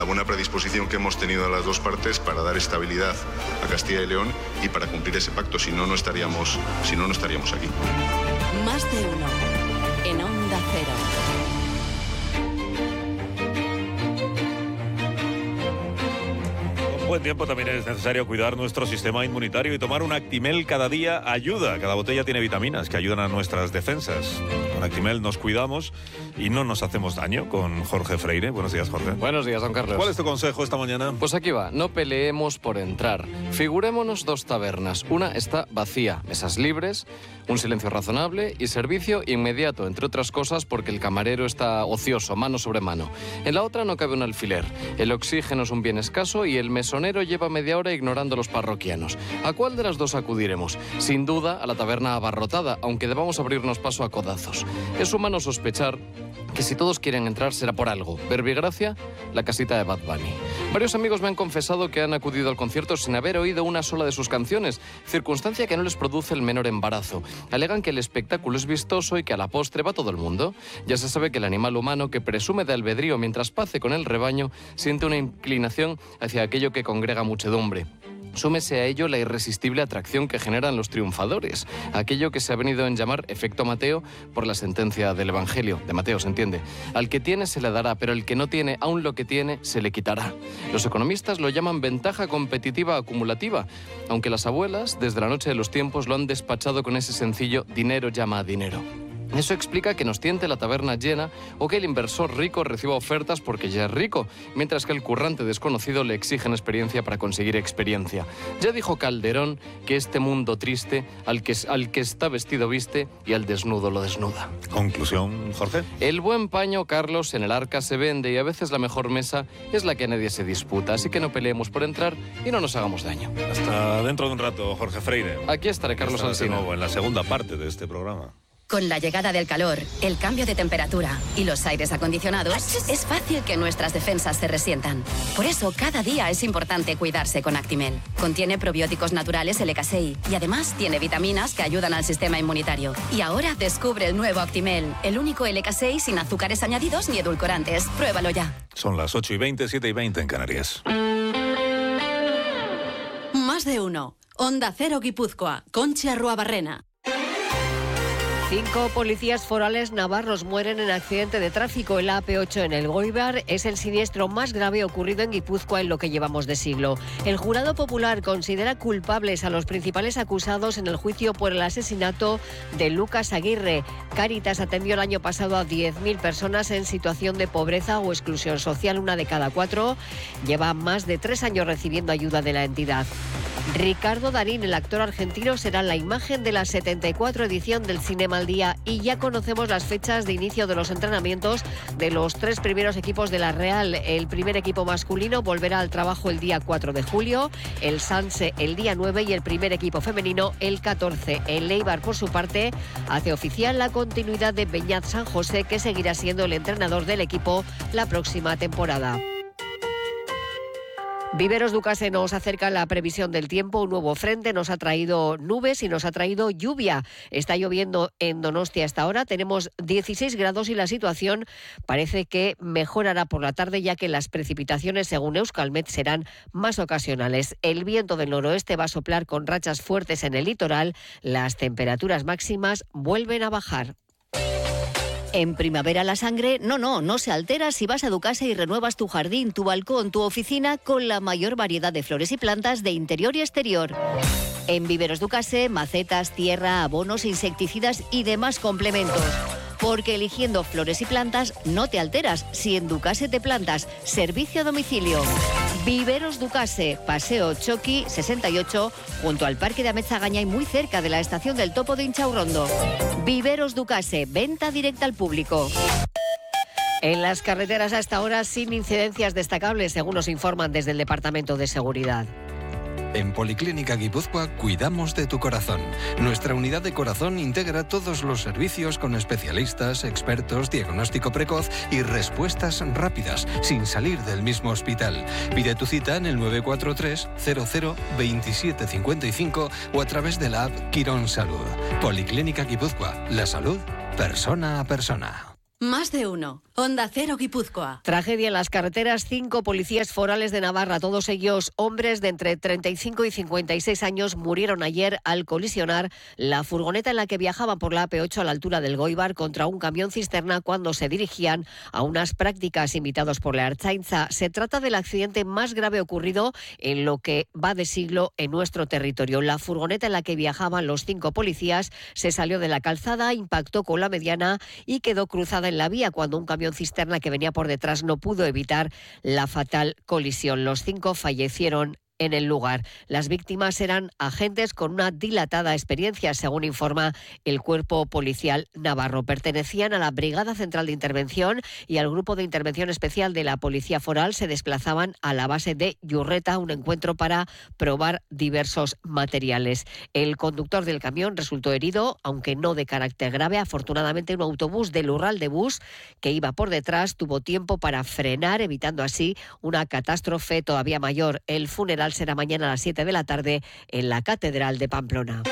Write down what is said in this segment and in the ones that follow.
La buena predisposición que hemos tenido a las dos partes para dar estabilidad a Castilla y León y para cumplir ese pacto, si no, no estaríamos aquí. Más de uno en Onda Cero. Buen tiempo también es necesario cuidar nuestro sistema inmunitario y tomar un Actimel cada día ayuda. Cada botella tiene vitaminas que ayudan a nuestras defensas. Con Actimel nos cuidamos y no nos hacemos daño. Con Jorge Freire. Buenos días, Jorge. Buenos días, don Carlos. ¿Cuál es tu consejo esta mañana? Pues aquí va, no peleemos por entrar. Figurémonos dos tabernas. Una está vacía, mesas libres, un silencio razonable y servicio inmediato, entre otras cosas porque el camarero está ocioso, mano sobre mano. En la otra no cabe un alfiler. El oxígeno es un bien escaso y el mesonero lleva media hora ignorando a los parroquianos. ¿A cuál de las dos acudiremos? Sin duda a la taberna abarrotada, aunque debamos abrirnos paso a codazos. Es humano sospechar que si todos quieren entrar será por algo. Verbigracia, la casita de Bad Bunny. Varios amigos me han confesado que han acudido al concierto sin haber oído una sola de sus canciones, circunstancia que no les produce el menor embarazo. Alegan que el espectáculo es vistoso y que a la postre va todo el mundo. Ya se sabe que el animal humano, que presume de albedrío mientras pace con el rebaño, siente una inclinación hacia aquello que congrega muchedumbre. Súmese a ello la irresistible atracción que generan los triunfadores, aquello que se ha venido en llamar efecto Mateo por la sentencia del Evangelio, de Mateo, se entiende. Al que tiene se le dará, pero el que no tiene, aun lo que tiene, se le quitará. Los economistas lo llaman ventaja competitiva acumulativa, aunque las abuelas, desde la noche de los tiempos, lo han despachado con ese sencillo dinero llama a dinero. Eso explica que nos tiente la taberna llena o que el inversor rico reciba ofertas porque ya es rico, mientras que el currante desconocido le exigen experiencia para conseguir experiencia. Ya dijo Calderón que este mundo triste al que está vestido viste y al desnudo lo desnuda. Conclusión, Jorge. El buen paño, Carlos, en el arca se vende y a veces la mejor mesa es la que nadie se disputa, así que no peleemos por entrar y no nos hagamos daño. Hasta dentro de un rato, Jorge Freire. Aquí estaré, Carlos Alsina. De nuevo en la segunda parte de este programa. Con la llegada del calor, el cambio de temperatura y los aires acondicionados, es fácil que nuestras defensas se resientan. Por eso, cada día es importante cuidarse con Actimel. Contiene probióticos naturales LK6 y además tiene vitaminas que ayudan al sistema inmunitario. Y ahora descubre el nuevo Actimel, el único LK6 sin azúcares añadidos ni edulcorantes. Pruébalo ya. Son las 8:20, 7:20 en Canarias. Más de uno. Onda Cero Guipúzcoa. Conchi Arruabarrena. 5 policías forales navarros mueren en accidente de tráfico. El AP8 en el Goibar es el siniestro más grave ocurrido en Guipúzcoa en lo que llevamos de siglo. El jurado popular considera culpables a los principales acusados en el juicio por el asesinato de Lucas Aguirre. Cáritas atendió el año pasado a 10.000 personas en situación de pobreza o exclusión social. 1 de cada 4 lleva más de 3 años recibiendo ayuda de la entidad. Ricardo Darín, el actor argentino, será la imagen de la 74 edición del Cinema al Día y ya conocemos las fechas de inicio de los entrenamientos de los 3 primeros equipos de la Real. El primer equipo masculino volverá al trabajo el día 4 de julio, el Sanse el día 9 y el primer equipo femenino el 14. El Eibar, por su parte, hace oficial la continuidad de Beñat San José, que seguirá siendo el entrenador del equipo la próxima temporada. Viveros Ducase nos acerca la previsión del tiempo. Un nuevo frente nos ha traído nubes y nos ha traído lluvia. Está lloviendo en Donostia hasta ahora. Tenemos 16 grados y la situación parece que mejorará por la tarde, ya que las precipitaciones, según Euskalmet, serán más ocasionales. El viento del noroeste va a soplar con rachas fuertes en el litoral. Las temperaturas máximas vuelven a bajar. En primavera la sangre no se altera si vas a Ducase y renuevas tu jardín, tu balcón, tu oficina con la mayor variedad de flores y plantas de interior y exterior. En Viveros Ducase, macetas, tierra, abonos, insecticidas y demás complementos. Porque eligiendo flores y plantas no te alteras si en Ducase te plantas. Servicio a domicilio. Viveros Ducase, Paseo Choqui 68, junto al Parque de Amezagaña y muy cerca de la estación del Topo de Inchaurrondo. Viveros Ducase, venta directa al público. En las carreteras hasta ahora sin incidencias destacables, según nos informan desde el Departamento de Seguridad. En Policlínica Guipúzcoa cuidamos de tu corazón. Nuestra unidad de corazón integra todos los servicios con especialistas, expertos, diagnóstico precoz y respuestas rápidas, sin salir del mismo hospital. Pide tu cita en el 943 00 27 55 o a través de la app Quirón Salud. Policlínica Guipúzcoa, la salud persona a persona. Más de uno. Onda Cero Guipúzcoa. Tragedia en las carreteras. 5 policías forales de Navarra, todos ellos hombres de entre 35 y 56 años, murieron ayer al colisionar la furgoneta en la que viajaban por la AP8 a la altura del Goibar contra un camión cisterna cuando se dirigían a unas prácticas invitados por la Ertzaintza. Se trata del accidente más grave ocurrido en lo que va de siglo en nuestro territorio. La furgoneta en la que viajaban los 5 policías se salió de la calzada, impactó con la mediana y quedó cruzada en la vía cuando un camión cisterna que venía por detrás no pudo evitar la fatal colisión. Los 5 fallecieron en el lugar. Las víctimas eran agentes con una dilatada experiencia, según informa el Cuerpo Policial Navarro. Pertenecían a la Brigada Central de Intervención y al Grupo de Intervención Especial de la Policía Foral. Se desplazaban a la base de Yurreta, un encuentro para probar diversos materiales. El conductor del camión resultó herido, aunque no de carácter grave. Afortunadamente, un autobús del Urraldebus que iba por detrás tuvo tiempo para frenar, evitando así una catástrofe todavía mayor. El funeral será mañana a las 7 de la tarde en la Catedral de Pamplona.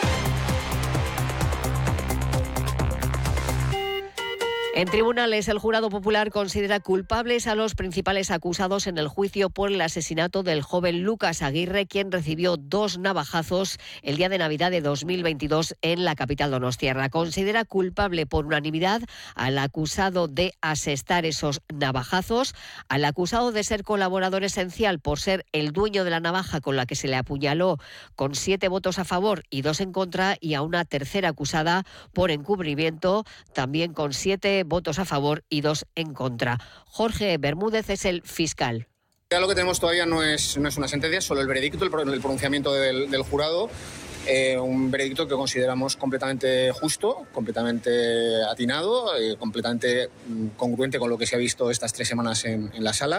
En tribunales, el jurado popular considera culpables a los principales acusados en el juicio por el asesinato del joven Lucas Aguirre, quien recibió 2 navajazos el día de Navidad de 2022 en la capital donostiarra. Considera culpable por unanimidad al acusado de asestar esos navajazos, al acusado de ser colaborador esencial por ser el dueño de la navaja con la que se le apuñaló, con 7 votos a favor y 2 en contra, y a una tercera acusada por encubrimiento, también con 7 votos a favor y 2 en contra. Jorge Bermúdez es el fiscal. Ya lo que tenemos todavía no es una sentencia, solo el veredicto, el pronunciamiento del jurado. Un veredicto que consideramos completamente justo, completamente atinado, completamente congruente con lo que se ha visto estas 3 semanas en la sala.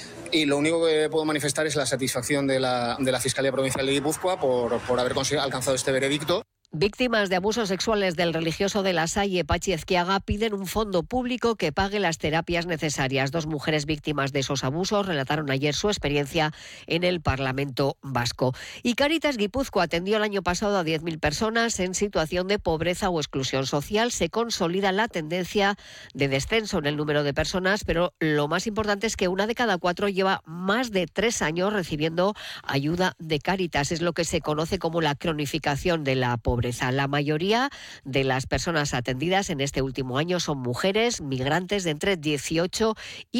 Y lo único que puedo manifestar es la satisfacción de la Fiscalía Provincial de Guipúzcoa por haber alcanzado este veredicto. Víctimas de abusos sexuales del religioso de La Salle, Pachi Ezquiaga, piden un fondo público que pague las terapias necesarias. 2 mujeres víctimas de esos abusos relataron ayer su experiencia en el Parlamento Vasco. Y Cáritas Guipúzcoa atendió el año pasado a 10.000 personas en situación de pobreza o exclusión social. Se consolida la tendencia de descenso en el número de personas, pero lo más importante es que 1 de cada 4 lleva más de 3 años recibiendo ayuda de Cáritas. Es lo que se conoce como la cronificación de la pobreza. La mayoría de las personas atendidas en este último año son mujeres migrantes de entre 18 y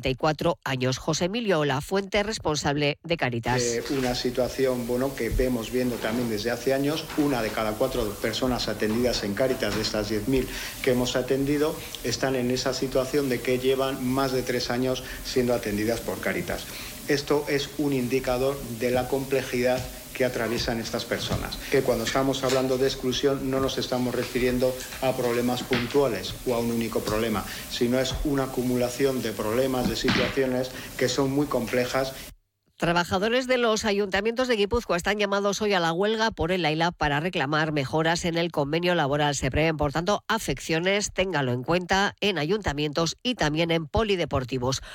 44 años. José Emilio Lafuente, responsable de Cáritas. Una situación que vemos viendo también desde hace años. 1 de cada 4 personas atendidas en Cáritas, de estas 10.000 que hemos atendido, están en esa situación de que llevan más de 3 años siendo atendidas por Cáritas. Esto es un indicador de la complejidad que atraviesan estas personas. Que cuando estamos hablando de exclusión no nos estamos refiriendo a problemas puntuales o a un único problema, sino es una acumulación de problemas, de situaciones que son muy complejas. Trabajadores de los ayuntamientos de Guipúzcoa están llamados hoy a la huelga por el AILA para reclamar mejoras en el convenio laboral. Se prevén, por tanto, afecciones, téngalo en cuenta, en ayuntamientos y también en polideportivos.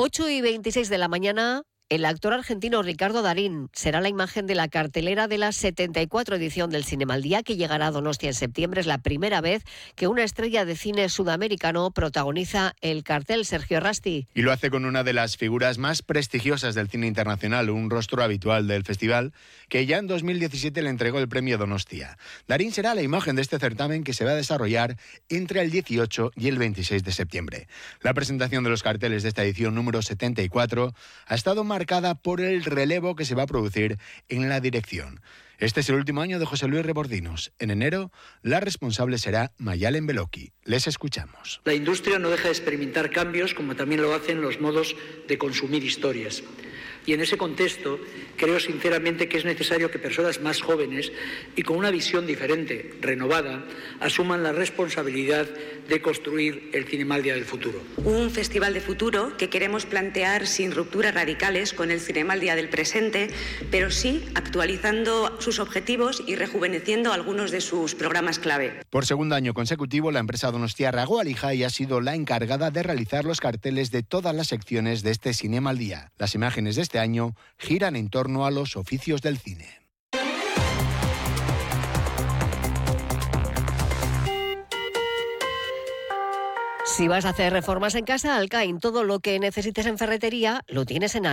8:26 de la mañana. El actor argentino Ricardo Darín será la imagen de la cartelera de la 74 edición del Cinema al Día, que llegará a Donostia en septiembre. Es la primera vez que una estrella de cine sudamericano protagoniza el cartel. Sergio Rasti. Y lo hace con una de las figuras más prestigiosas del cine internacional, un rostro habitual del festival, que ya en 2017 le entregó el premio Donostia. Darín será la imagen de este certamen, que se va a desarrollar entre el 18 y el 26 de septiembre. La presentación de los carteles de esta edición número 74 ha estado marcada por el relevo que se va a producir en la dirección. Este es el último año de José Luis Rebordinos. En enero, la responsable será Mayalen Beloki. Les escuchamos. La industria no deja de experimentar cambios, como también lo hacen los modos de consumir historias. Y en ese contexto, creo sinceramente que es necesario que personas más jóvenes y con una visión diferente, renovada, asuman la responsabilidad de construir el Cinemaldia del futuro. Un festival de futuro que queremos plantear sin rupturas radicales con el Cinemaldia del presente, pero sí actualizando sus objetivos y rejuveneciendo algunos de sus programas clave. Por segundo año consecutivo, la empresa donostiarra Goalijai ha sido la encargada de realizar los carteles de todas las secciones de este Cinemaldia. Las imágenes de este año giran en torno a los oficios del cine. Si vas a hacer reformas en casa, Alcain, todo lo que necesites en ferretería lo tienes en